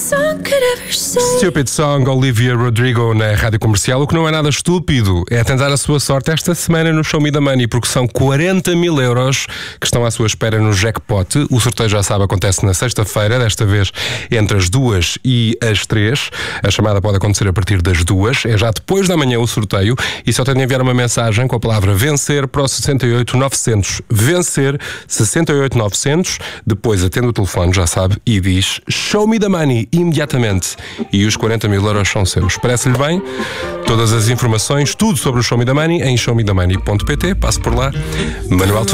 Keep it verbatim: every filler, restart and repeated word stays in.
Stupid Song, Olivia Rodrigo na Rádio Comercial. O que não é nada estúpido é tentar a sua sorte esta semana no Show Me the Money, porque são quarenta mil euros que estão à sua espera no jackpot. O sorteio, já sabe, acontece na sexta-feira, desta vez entre as duas e as três. A chamada pode acontecer a partir das duas. É já depois da manhã o sorteio e só tem de enviar uma mensagem com a palavra vencer para o seis oito nove zero zero. Vencer seis oito nove zero zero. Depois atende o telefone, já sabe, e diz Show Me the Money imediatamente. E os quarenta mil euros são seus. Parece-lhe bem? Todas as informações, tudo sobre o Show Me the Money em show me the money ponto pt. Passe por lá. Manuel